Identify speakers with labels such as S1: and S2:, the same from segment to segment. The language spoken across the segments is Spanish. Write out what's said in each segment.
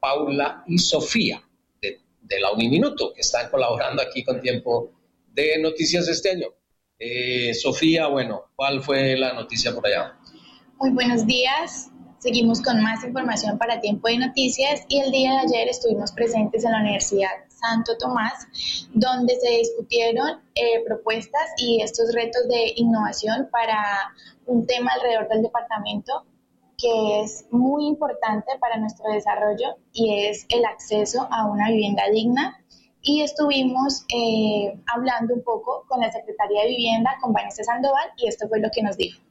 S1: Paula y Sofía de la Uniminuto, que están colaborando aquí con Tiempo de Noticias este año. Sofía, bueno, ¿cuál fue la noticia por allá?
S2: Muy buenos días. Seguimos con más información para Tiempo de Noticias y el día de ayer estuvimos presentes en la Universidad Santo Tomás, donde se discutieron propuestas y estos retos de innovación para un tema alrededor del departamento que es muy importante para nuestro desarrollo y es el acceso a una vivienda digna. Y estuvimos hablando un poco con la Secretaría de Vivienda, con Vanessa Sandoval, y esto fue lo que nos dijo.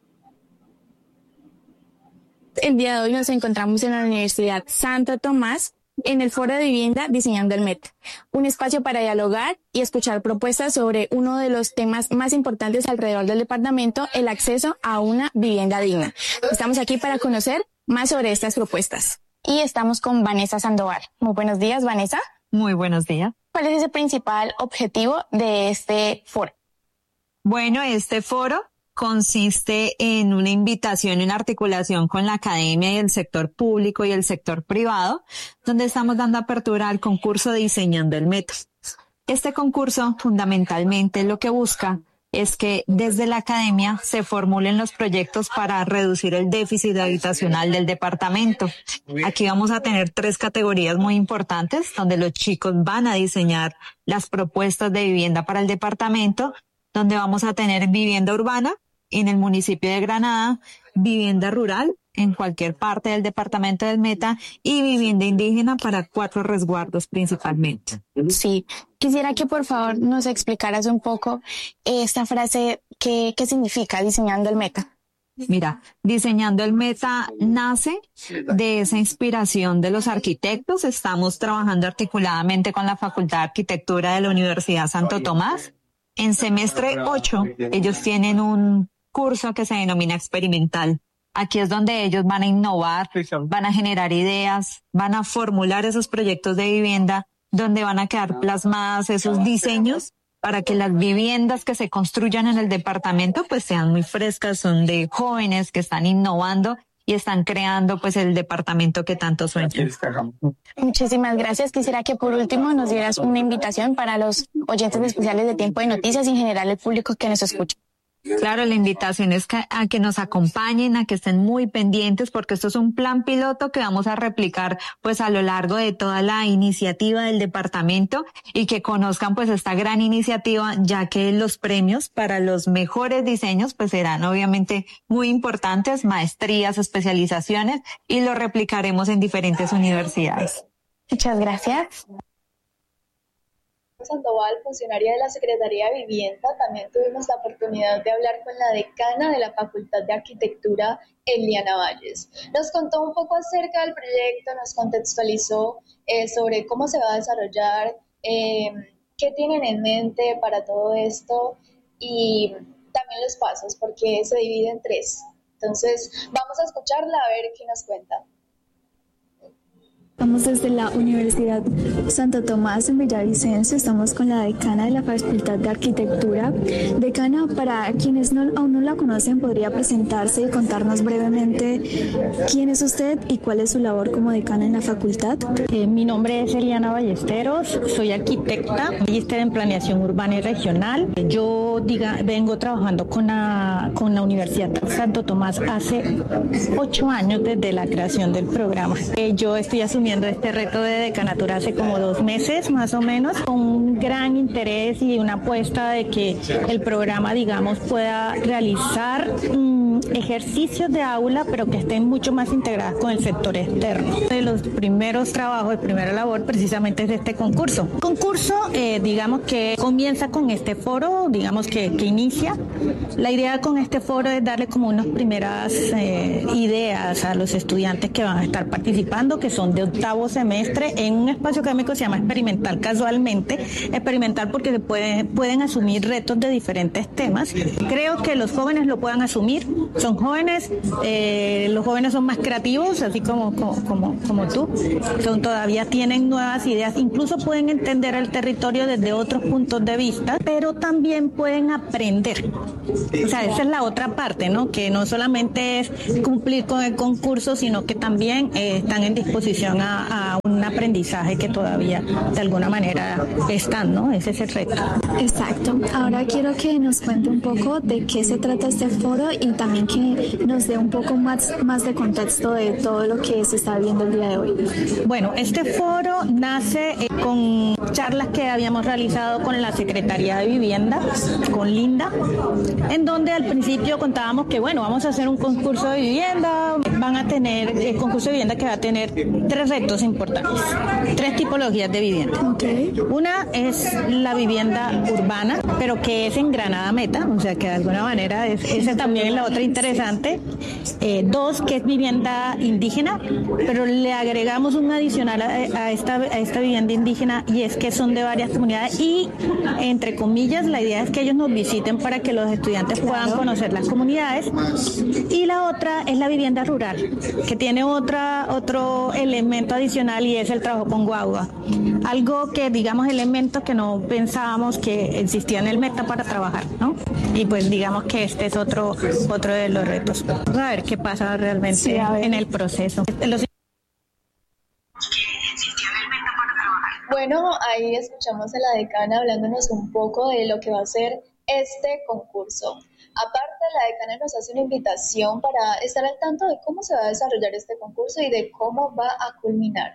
S3: El día de hoy nos encontramos en la Universidad Santo Tomás, en el Foro de Vivienda Diseñando el Meta, un espacio para dialogar y escuchar propuestas sobre uno de los temas más importantes alrededor del departamento, el acceso a una vivienda digna. Estamos aquí para conocer más sobre estas propuestas. Y estamos con Vanessa Sandoval. Muy buenos días, Vanessa.
S4: Muy buenos días.
S3: ¿Cuál es el principal objetivo de este foro?
S4: Bueno, este foro consiste en una invitación y una articulación con la academia y el sector público y el sector privado, donde estamos dando apertura al concurso Diseñando el Meta. Este concurso fundamentalmente lo que busca es que desde la academia se formulen los proyectos para reducir el déficit habitacional del departamento. Aquí vamos a tener 3 categorías muy importantes, donde los chicos van a diseñar las propuestas de vivienda para el departamento, donde vamos a tener vivienda urbana en el municipio de Granada, vivienda rural en cualquier parte del departamento del Meta y vivienda indígena para 4 resguardos principalmente.
S3: Sí, quisiera que por favor nos explicaras un poco esta frase, ¿qué significa Diseñando el Meta?
S4: Mira, Diseñando el Meta nace de esa inspiración de los arquitectos. Estamos trabajando articuladamente con la Facultad de Arquitectura de la Universidad Santo Tomás. En semestre 8, ellos tienen un curso que se denomina experimental. Aquí es donde ellos van a innovar, van a generar ideas, van a formular esos proyectos de vivienda, donde van a quedar plasmadas esos diseños para que las viviendas que se construyan en el departamento pues sean muy frescas, son de jóvenes que están innovando y están creando pues el departamento que tanto sueñan.
S3: Muchísimas gracias. Quisiera que por último nos dieras una invitación para los oyentes especiales de Tiempo de Noticias y en general el público que nos escucha.
S4: Claro, la invitación es a que nos acompañen, a que estén muy pendientes, porque esto es un plan piloto que vamos a replicar pues a lo largo de toda la iniciativa del departamento y que conozcan pues esta gran iniciativa, ya que los premios para los mejores diseños pues serán obviamente muy importantes, maestrías, especializaciones, y lo replicaremos en diferentes universidades.
S3: Muchas gracias.
S2: Sandoval, funcionaria de la Secretaría de Vivienda, también tuvimos la oportunidad de hablar con la decana de la Facultad de Arquitectura, Eliana Valles. Nos contó un poco acerca del proyecto, nos contextualizó sobre cómo se va a desarrollar, qué tienen en mente para todo esto y también los pasos, porque se divide en 3. Entonces, vamos a escucharla a ver qué nos cuenta.
S5: Estamos desde la Universidad Santo Tomás en Villavicencio, estamos con la decana de la Facultad de Arquitectura. Decana, para quienes aún no la conocen, ¿podría presentarse y contarnos brevemente quién es usted y cuál es su labor como decana en la facultad?
S6: Mi nombre es Eliana Ballesteros, soy arquitecta, magíster en planeación urbana y regional. Yo vengo trabajando con la Universidad Santo Tomás hace 8 años desde la creación del programa. Yo estoy asumiendo este reto de decanatura hace como 2 meses más o menos, con un gran interés y una apuesta de que el programa, digamos, pueda realizar ejercicios de aula, pero que estén mucho más integradas con el sector externo. De los primeros trabajos, de primera labor, precisamente es de este concurso. Concurso, digamos que comienza con este foro, digamos que inicia. La idea con este foro es darle como unas primeras ideas a los estudiantes que van a estar participando, que son de 8º semestre, en un espacio académico que se llama experimental casualmente. Experimental porque se pueden asumir retos de diferentes temas. Creo que los jóvenes lo puedan asumir. Son jóvenes, los jóvenes son más creativos, así como tú. Todavía tienen nuevas ideas, incluso pueden entender el territorio desde otros puntos de vista, pero también pueden aprender. O sea, esa es la otra parte, ¿no? Que no solamente es cumplir con el concurso, sino que también están en disposición a un un aprendizaje que todavía de alguna manera están, ¿no? Ese es el reto.
S5: Exacto. Ahora quiero que nos cuente un poco de qué se trata este foro y también que nos dé un poco más de contexto de todo lo que se está viendo el día de hoy.
S6: Bueno, este foro nace con charlas que habíamos realizado con la Secretaría de Vivienda, con Linda, en donde al principio contábamos que, bueno, vamos a hacer un concurso de vivienda, van a tener el concurso de vivienda que va a tener 3 retos importantes, 3 tipologías de vivienda.
S5: Okay.
S6: Una es la vivienda urbana, pero que es en Granada Meta, o sea que de alguna manera esa también es la otra interesante. 2, que es vivienda indígena, pero le agregamos un adicional a esta vivienda indígena, y es que son de varias comunidades y, entre comillas, la idea es que ellos nos visiten para que los estudiantes puedan conocer las comunidades. Y la otra es la vivienda rural, que tiene otro elemento adicional, y es el trabajo con guagua. Algo que, digamos, elementos que no pensábamos que existía en el Meta para trabajar, ¿no? Y pues digamos que este es otro de los retos. Vamos a ver qué pasa realmente en el proceso.
S2: Bueno, ahí escuchamos a la decana hablándonos un poco de lo que va a ser este concurso. Aparte, la decana nos hace una invitación para estar al tanto de cómo se va a desarrollar este concurso y de cómo va a culminar.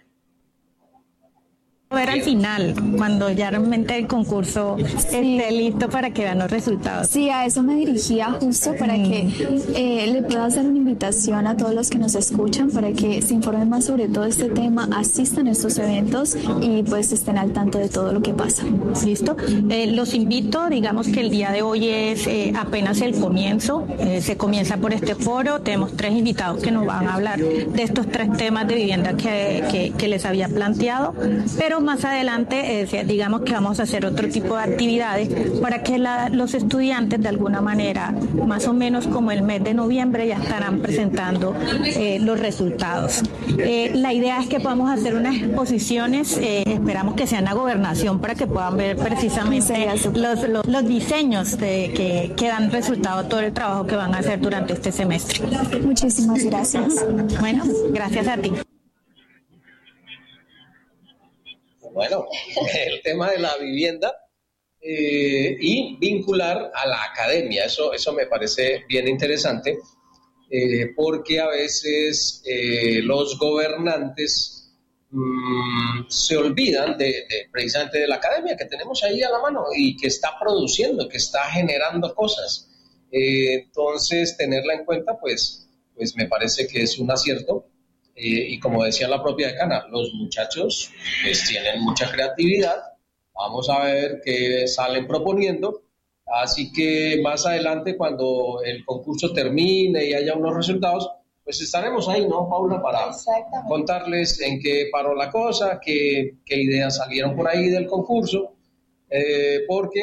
S6: A ver al final, cuando ya realmente el concurso esté listo para que vean los resultados.
S5: Sí, a eso me dirigía justo para que le pueda hacer una invitación a todos los que nos escuchan para que se informen más sobre todo este tema, asistan a estos eventos y pues estén al tanto de todo lo que pasa.
S6: ¿Listo? Los invito, digamos que el día de hoy es apenas el comienzo, se comienza por este foro, tenemos 3 invitados que nos van a hablar de estos 3 temas de vivienda que les había planteado, pero más adelante digamos que vamos a hacer otro tipo de actividades para que los estudiantes de alguna manera, más o menos como el mes de noviembre, ya estarán presentando los resultados. La idea es que podamos hacer unas exposiciones, esperamos que sean a gobernación para que puedan ver precisamente los diseños que dan resultado a todo el trabajo que van a hacer durante este semestre.
S5: Muchísimas gracias.
S6: Bueno, gracias a ti.
S1: Bueno, el tema de la vivienda y vincular a la academia, eso me parece bien interesante, porque a veces los gobernantes se olvidan precisamente de la academia que tenemos ahí a la mano y que está produciendo, que está generando cosas. Entonces, tenerla en cuenta, pues me parece que es un acierto. Y como decía la propia decana, los muchachos pues tienen mucha creatividad, vamos a ver qué salen proponiendo, así que más adelante cuando el concurso termine y haya unos resultados, pues estaremos ahí, ¿no, Paula? Para contarles en qué paró la cosa, qué ideas salieron por ahí del concurso, porque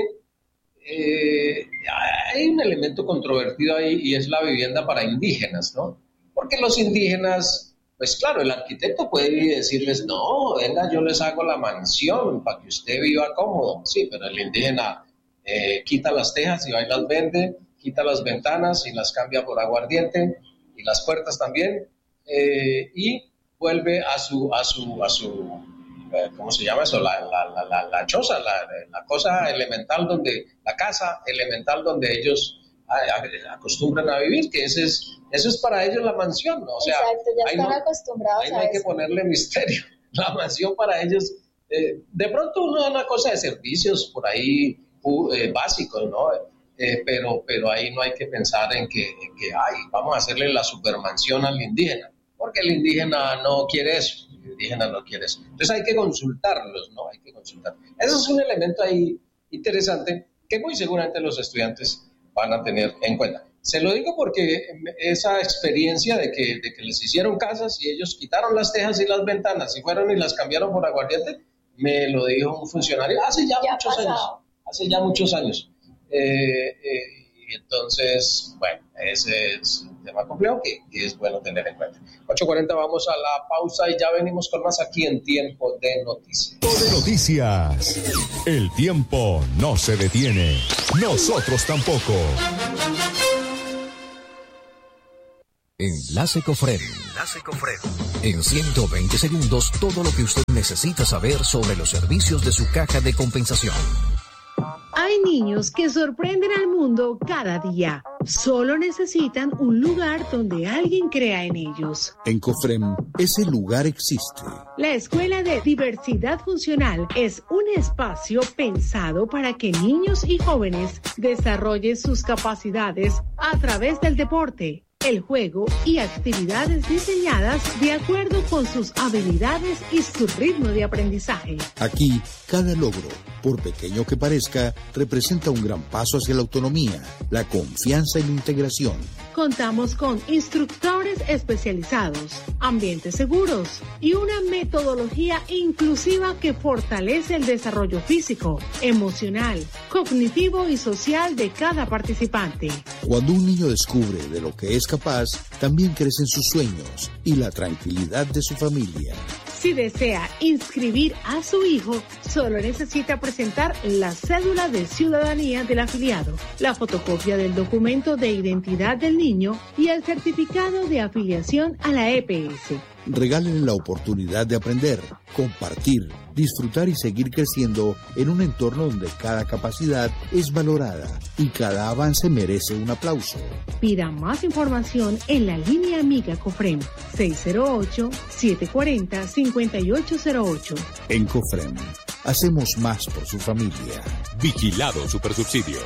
S1: hay un elemento controvertido ahí y es la vivienda para indígenas, ¿no? Porque los indígenas... Pues claro, el arquitecto puede decirles, no, venga, yo les hago la mansión para que usted viva cómodo. Sí, pero el indígena quita las tejas y va y las vende, quita las ventanas y las cambia por aguardiente y las puertas también, y vuelve a su ¿cómo se llama eso? La choza, la cosa elemental la casa elemental donde ellos acostumbran a vivir, que eso es para ellos la mansión, ¿no? O sea,
S2: exacto, ya están acostumbrados
S1: ahí no hay que ponerle misterio. La mansión para ellos, de pronto una cosa de servicios por ahí básicos, ¿no? Pero ahí no hay que pensar en que vamos a hacerle la supermansión al indígena, porque el indígena no quiere eso. Entonces hay que consultarlos, ¿no? Hay que consultar. Eso es un elemento ahí interesante que muy seguramente los estudiantes van a tener en cuenta. Se lo digo porque esa experiencia de que les hicieron casas y ellos quitaron las tejas y las ventanas y fueron y las cambiaron por aguardiente, me lo dijo un funcionario hace ya muchos años. Y entonces, bueno, ese es un tema complejo que es bueno tener en cuenta. 8:40, vamos a la pausa y ya venimos con más aquí en Tiempo de Noticias.
S7: Tiempo de Noticias. El tiempo no se detiene. Nosotros tampoco.
S8: Enlace Cofrem. En 120 segundos, todo lo que usted necesita saber sobre los servicios de su caja de compensación.
S9: Hay niños que sorprenden al mundo cada día. Solo necesitan un lugar donde alguien crea en ellos.
S10: En Cofrem, ese lugar existe.
S9: La Escuela de Diversidad Funcional es un espacio pensado para que niños y jóvenes desarrollen sus capacidades a través del deporte, el juego y actividades diseñadas de acuerdo con sus habilidades y su ritmo de aprendizaje.
S10: Aquí, cada logro, por pequeño que parezca, representa un gran paso hacia la autonomía, la confianza y la integración.
S9: Contamos con instructores especializados, ambientes seguros y una metodología inclusiva que fortalece el desarrollo físico, emocional, cognitivo y social de cada participante.
S10: Cuando un niño descubre de lo que es capaz, también crecen sus sueños y la tranquilidad de su familia.
S9: Si desea inscribir a su hijo, solo necesita presentar la cédula de ciudadanía del afiliado, la fotocopia del documento de identidad del niño y el certificado de afiliación a la EPS.
S10: Regálenle la oportunidad de aprender, compartir, disfrutar y seguir creciendo en un entorno donde cada capacidad es valorada y cada avance merece un aplauso.
S9: Pida más información en la línea amiga Cofrem 608-740-5808.
S10: En Cofrem, hacemos más por su familia.
S7: Vigilado Supersubsidio.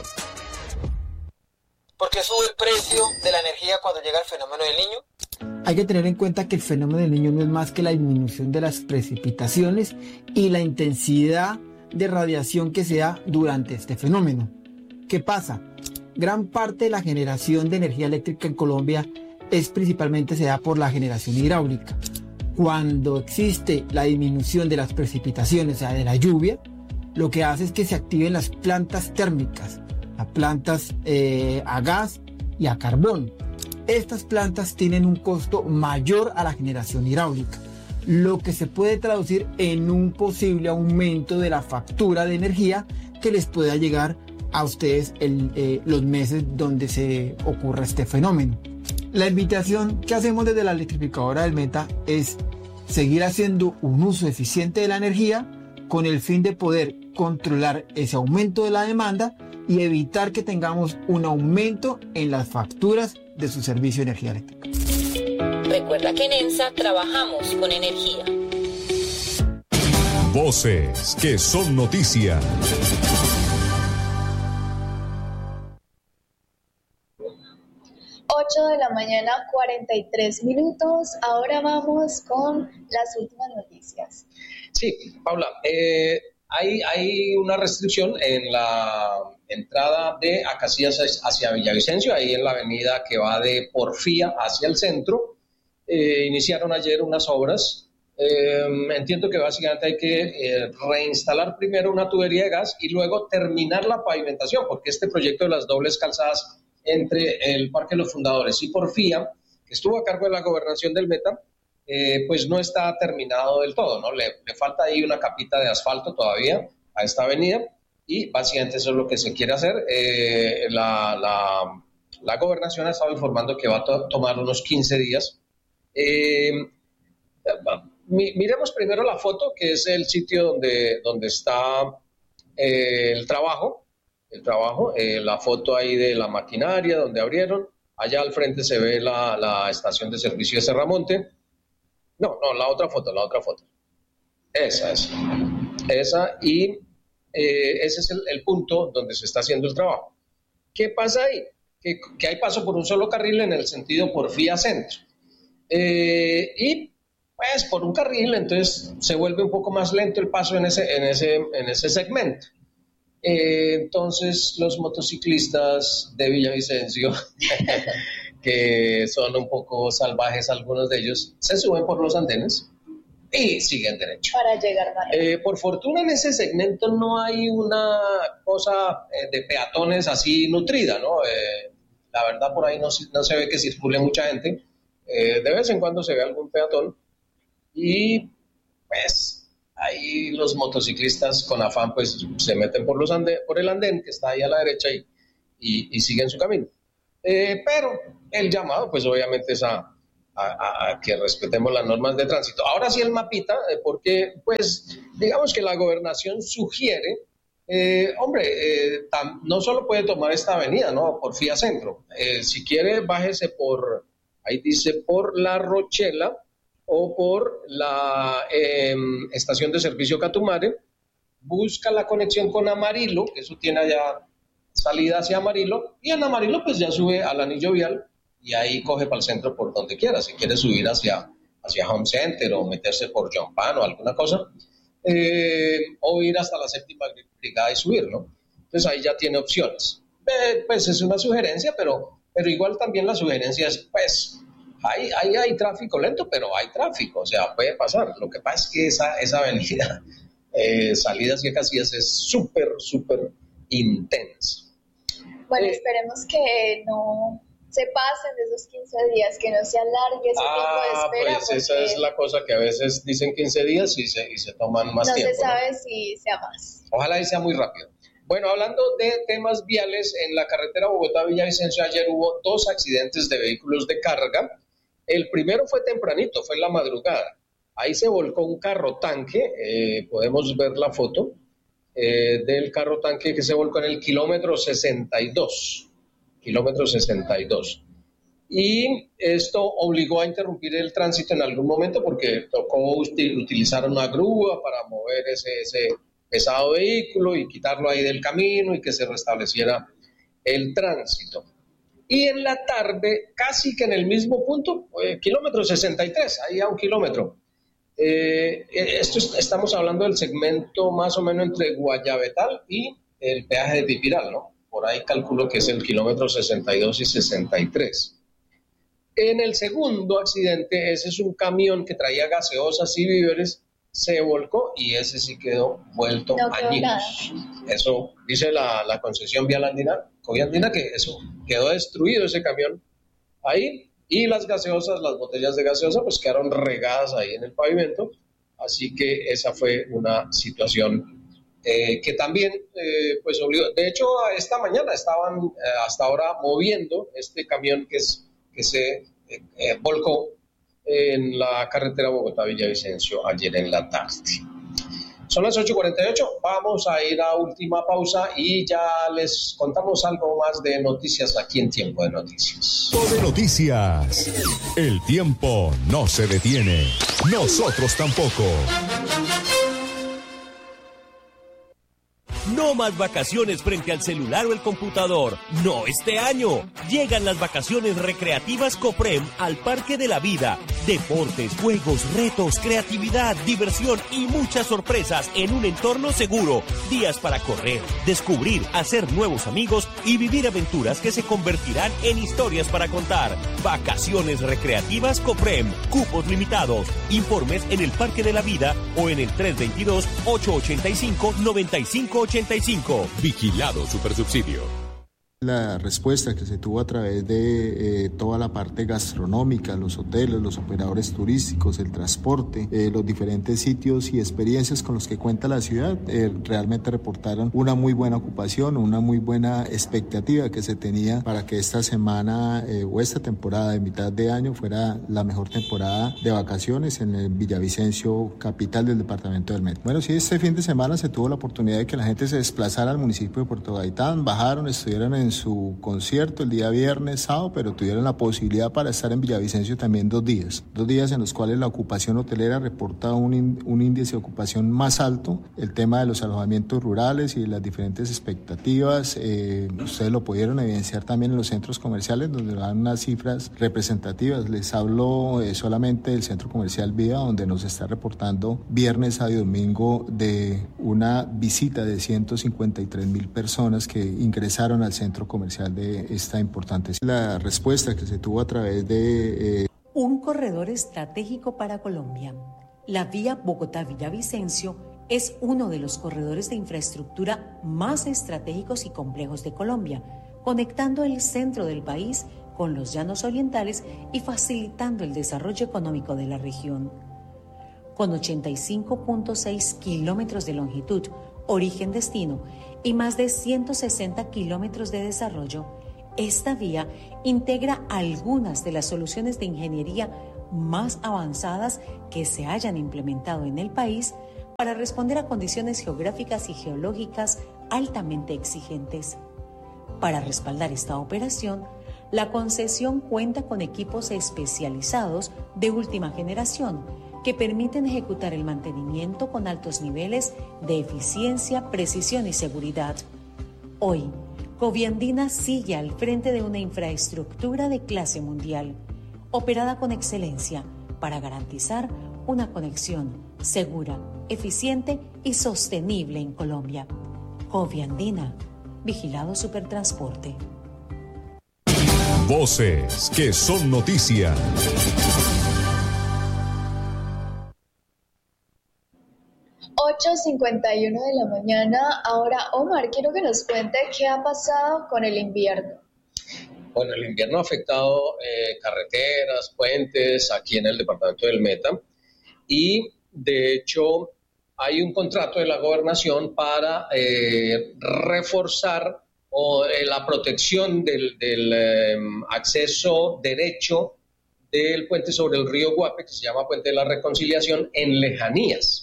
S11: ¿Por qué sube el precio de la energía cuando llega el fenómeno del Niño?
S12: Hay que tener en cuenta que el fenómeno del Niño no es más que la disminución de las precipitaciones y la intensidad de radiación que se da durante este fenómeno. ¿Qué pasa? Gran parte de la generación de energía eléctrica en Colombia principalmente se da por la generación hidráulica. Cuando existe la disminución de las precipitaciones, o sea, de la lluvia, lo que hace es que se activen las plantas térmicas, las plantas a gas y a carbón. Estas plantas tienen un costo mayor a la generación hidráulica, lo que se puede traducir en un posible aumento de la factura de energía que les pueda llegar a ustedes los meses donde se ocurra este fenómeno. La invitación que hacemos desde la electrificadora del Meta es seguir haciendo un uso eficiente de la energía con el fin de poder controlar ese aumento de la demanda y evitar que tengamos un aumento en las facturas de su servicio de energía eléctrica.
S13: Recuerda que en ENSA trabajamos con energía.
S7: Voces que son noticia.
S2: De la mañana, 43 minutos. Ahora vamos con las últimas noticias.
S1: Sí, Paula, hay una restricción en la entrada de Acacias hacia Villavicencio, ahí en la avenida que va de Porfía hacia el centro. Iniciaron ayer unas obras. Entiendo que básicamente hay que reinstalar primero una tubería de gas y luego terminar la pavimentación, porque este proyecto de las dobles calzadas entre el Parque de los Fundadores y Porfía, que estuvo a cargo de la gobernación del Meta, pues no está terminado del todo, ¿no? Le falta ahí una capita de asfalto todavía a esta avenida y básicamente eso es lo que se quiere hacer. La gobernación ha estado informando que va a tomar unos 15 días. Miremos primero la foto, que es el sitio donde está el trabajo, la foto ahí de la maquinaria donde abrieron. Allá al frente se ve la estación de servicio de Serramonte. No, la otra foto. Esa y ese es el punto donde se está haciendo el trabajo. ¿Qué pasa ahí? Que hay paso por un solo carril en el sentido Porfía Centro. Y pues por un carril, entonces se vuelve un poco más lento el paso en ese segmento. Entonces los motociclistas de Villavicencio, que son un poco salvajes algunos de ellos, se suben por los andenes y siguen derecho.
S2: Para llegar más.
S1: Por fortuna en ese segmento no hay una cosa de peatones así nutrida, ¿no? La verdad por ahí no se ve que circule mucha gente. De vez en cuando se ve algún peatón y pues ahí los motociclistas con afán pues se meten por el andén que está ahí a la derecha y siguen su camino. pero el llamado pues obviamente es a que respetemos las normas de tránsito. Ahora sí el mapita, porque pues digamos que la gobernación sugiere, no solo puede tomar esta avenida, ¿no? Por Fía Centro. Si quiere, bájese ahí dice, por La Rochela o por la estación de servicio Catumare, busca la conexión con Amarillo, que eso tiene allá salida hacia Amarillo, y en Amarillo pues ya sube al anillo vial y ahí coge para el centro por donde quiera. Si quiere subir hacia Home Center o meterse por John Pan o alguna cosa, o ir hasta la 7ª Brigada y subir, ¿no? Entonces ahí ya tiene opciones. Pues es una sugerencia, pero igual también la sugerencia es, pues, hay tráfico lento, pero hay tráfico, o sea, puede pasar. Lo que pasa es que esa avenida, salidas y Casillas, es súper, súper intensa.
S14: Bueno, esperemos que no se pasen de esos 15 días, que no se alargue ese tiempo de espera.
S1: Pues esa es la cosa, que a veces dicen 15 días y se toman más tiempo.
S14: No se sabe si sea más.
S1: Ojalá y sea muy rápido. Bueno, hablando de temas viales, en la carretera Bogotá-Villavicencio ayer hubo 2 accidentes de vehículos de carga. El primero fue tempranito, fue en la madrugada. Ahí se volcó un carro tanque, podemos ver la foto del carro tanque que se volcó en el kilómetro 62. Y esto obligó a interrumpir el tránsito en algún momento porque tocó utilizar una grúa para mover ese pesado vehículo y quitarlo ahí del camino y que se restableciera el tránsito. Y en la tarde, casi que en el mismo punto, kilómetro 63, ahí a 1 kilómetro. Estamos hablando del segmento más o menos entre Guayabetal y el peaje de Tipiral, ¿no? Por ahí calculo que es el kilómetro 62 y 63. En el segundo accidente, ese es un camión que traía gaseosas y víveres, se volcó y ese sí quedó vuelto añicos. Eso dice la concesión vial andina, que eso quedó destruido ese camión ahí, y las gaseosas, las botellas de gaseosa, pues quedaron regadas ahí en el pavimento. Así que esa fue una situación que también pues obligó. De hecho, esta mañana estaban hasta ahora moviendo este camión que se volcó en la carretera Bogotá-Villavicencio ayer en la tarde. Son las 8:48, vamos a ir a última pausa y ya les contamos algo más de noticias aquí en Tiempo de Noticias.
S7: Tiempo de Noticias. El tiempo no se detiene. Nosotros tampoco.
S15: No más vacaciones frente al celular o el computador. No este año. Llegan las vacaciones recreativas Coprem al Parque de la Vida. Deportes, juegos, retos, creatividad, diversión y muchas sorpresas en un entorno seguro. Días para correr, descubrir, hacer nuevos amigos y vivir aventuras que se convertirán en historias para contar. Vacaciones recreativas Coprem. Cupos limitados. Informes en el Parque de la Vida o en el 322-885-9585.
S7: Vigilado Supersubsidio.
S16: La respuesta que se tuvo a través de toda la parte gastronómica, los hoteles, los operadores turísticos, el transporte, los diferentes sitios y experiencias con los que cuenta la ciudad, realmente reportaron una muy buena ocupación, una muy buena expectativa que se tenía para que esta semana o esta temporada de mitad de año fuera la mejor temporada de vacaciones en el Villavicencio, capital del departamento del Meta. Bueno, sí, este fin de semana se tuvo la oportunidad de que la gente se desplazara al municipio de Puerto Gaitán, bajaron, estuvieron en su concierto el día viernes, sábado, pero tuvieron la posibilidad para estar en Villavicencio también 2 días en los cuales la ocupación hotelera reporta un índice de ocupación más alto. El tema de los alojamientos rurales y las diferentes expectativas, ustedes lo pudieron evidenciar también en los centros comerciales, donde dan unas cifras representativas. Les hablo solamente del centro comercial Vida, donde nos está reportando viernes, sábado y domingo de una visita de 153,000 personas que ingresaron al centro comercial de esta importante. La respuesta que se tuvo a través de
S17: un corredor estratégico para Colombia. La vía Bogotá-Villavicencio es uno de los corredores de infraestructura más estratégicos y complejos de Colombia, conectando el centro del país con los llanos orientales y facilitando el desarrollo económico de la región. Con 85.6 kilómetros de longitud, origen-destino, y más de 160 kilómetros de desarrollo, Esta vía integra algunas de las soluciones de ingeniería más avanzadas que se hayan implementado en el país para responder a condiciones geográficas y geológicas altamente exigentes. Para respaldar esta operación, la concesión cuenta con equipos especializados de última generación que permiten ejecutar el mantenimiento con altos niveles de eficiencia, precisión y seguridad. Hoy, Coviandina sigue al frente de una infraestructura de clase mundial, operada con excelencia para garantizar una conexión segura, eficiente y sostenible en Colombia. Coviandina, Vigilado Supertransporte.
S7: Voces que son noticia.
S14: ...8:51 de la mañana. Ahora, Omar, quiero que nos cuente qué ha pasado con el invierno.
S1: Bueno, el invierno ha afectado carreteras, puentes, aquí en el departamento del Meta. Y, de hecho, hay un contrato de la gobernación para reforzar la protección del acceso derecho del puente sobre el río Guape, que se llama Puente de la Reconciliación, en lejanías.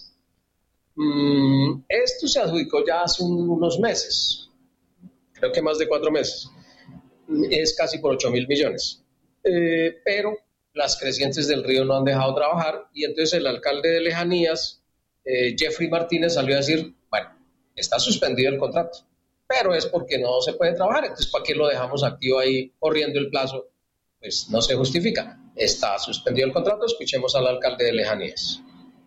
S1: Esto se adjudicó ya hace unos meses, creo que más de 4 meses, es casi por 8.000 millones, pero las crecientes del río no han dejado trabajar y entonces el alcalde de lejanías, Jeffrey Martínez, salió a decir, bueno, está suspendido el contrato, pero es porque no se puede trabajar, entonces ¿para qué lo dejamos activo ahí corriendo el plazo? Pues no se justifica, está suspendido el contrato. Escuchemos al alcalde de lejanías.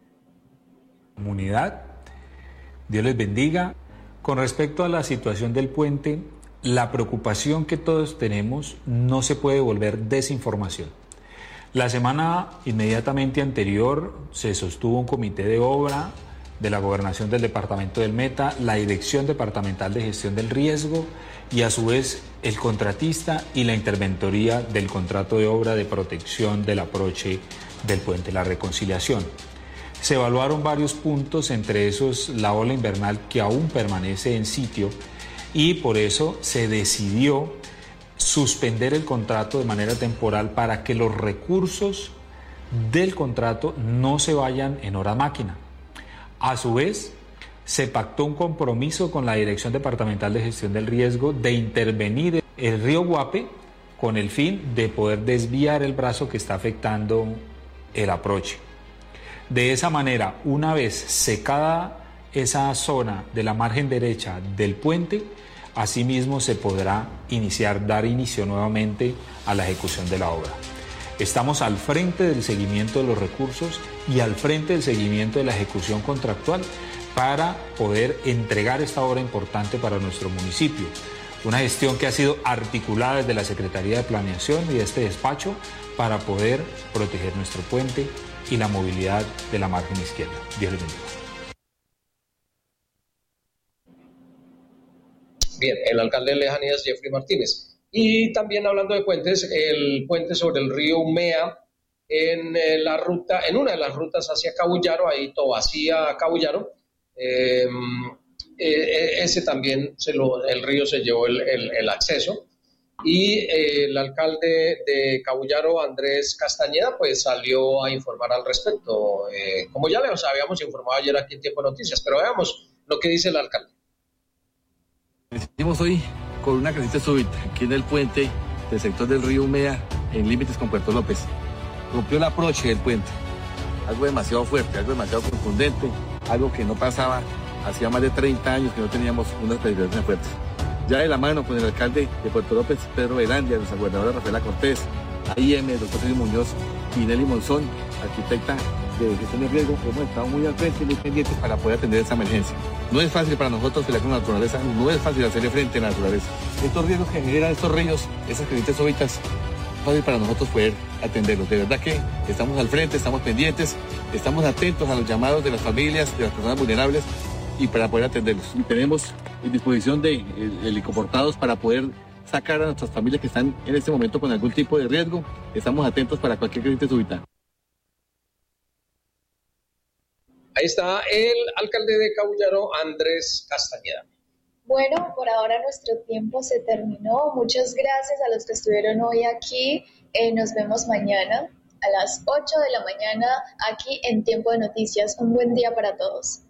S18: Comunidad, Dios les bendiga. Con respecto a la situación del puente, la preocupación que todos tenemos no se puede volver desinformación. La semana inmediatamente anterior se sostuvo un comité de obra de la Gobernación del Departamento del Meta, la Dirección Departamental de Gestión del Riesgo y a su vez el contratista y la interventoría del contrato de obra de protección del aproche del Puente La Reconciliación. Se evaluaron varios puntos, entre esos la ola invernal que aún permanece en sitio y por eso se decidió suspender el contrato de manera temporal para que los recursos del contrato no se vayan en hora máquina. A su vez, se pactó un compromiso con la Dirección Departamental de Gestión del Riesgo de intervenir el río Guape con el fin de poder desviar el brazo que está afectando el aproche. De esa manera, una vez secada esa zona de la margen derecha del puente, asimismo se podrá dar inicio nuevamente a la ejecución de la obra. Estamos al frente del seguimiento de los recursos y al frente del seguimiento de la ejecución contractual para poder entregar esta obra importante para nuestro municipio. Una gestión que ha sido articulada desde la Secretaría de Planeación y de este despacho para poder proteger nuestro puente y la movilidad de la margen izquierda. Dios les bendiga.
S1: Bien, el alcalde de lejanías, Jeffrey Martínez. Y también hablando de puentes, el puente sobre el río Umea, en una de las rutas hacia Cabullaro, ahí Tobacía, Cabullaro, ese también el río se llevó el acceso. Y el alcalde de Cabullaro, Andrés Castañeda, pues salió a informar al respecto, como ya les habíamos informado ayer aquí en Tiempo de Noticias, pero veamos lo que dice el alcalde.
S19: Estamos hoy con una creciente súbita aquí en el puente del sector del río Umea, en límites con Puerto López. Rompió el aproche del puente, algo demasiado fuerte, algo demasiado contundente, algo que no pasaba hacía más de 30 años que no teníamos unas precipitaciones tan fuertes. Ya de la mano con el alcalde de Puerto López, Pedro Velandia, nuestra gobernadora Rafaela Cortés, AIM, el doctor Félix Muñoz y Nelly Monzón, arquitecta de gestión de riesgo, hemos estado muy al frente y muy pendientes para poder atender esta emergencia. No es fácil para nosotros pelear con la naturaleza, no es fácil hacerle frente a la naturaleza. Estos riesgos que generan estos ríos, esas crecientes súbitas, es fácil para nosotros poder atenderlos. De verdad que estamos al frente, estamos pendientes, estamos atentos a los llamados de las familias, de las personas vulnerables y para poder atenderlos. Y tenemos en disposición de helicoportados para poder sacar a nuestras familias que están en este momento con algún tipo de riesgo. Estamos atentos para cualquier creciente súbita.
S1: Ahí está el alcalde de Cabullaro, Andrés Castañeda.
S14: Bueno, por ahora nuestro tiempo se terminó. Muchas gracias a los que estuvieron hoy aquí. Nos vemos mañana a las 8 de la mañana aquí en Tiempo de Noticias. Un buen día para todos.